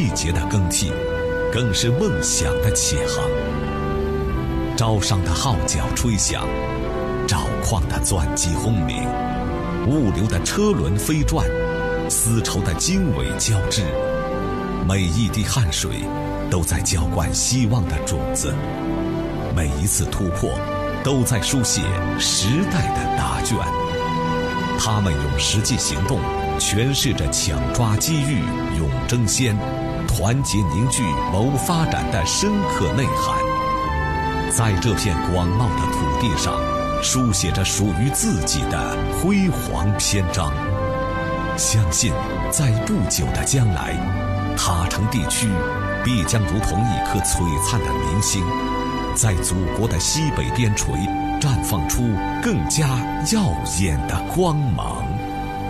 季节的更替，更是梦想的起航。招商的号角吹响，找矿的钻机轰鸣，物流的车轮飞转，丝绸的经纬交织，每一滴汗水都在浇灌希望的种子，每一次突破都在书写时代的答卷。他们用实际行动诠释着抢抓机遇、勇争先、团结凝聚、谋发展的深刻内涵，在这片广袤的土地上书写着属于自己的辉煌篇章。相信在不久的将来，塔城地区必将如同一颗璀璨的明星，在祖国的西北边陲绽放出更加耀眼的光芒。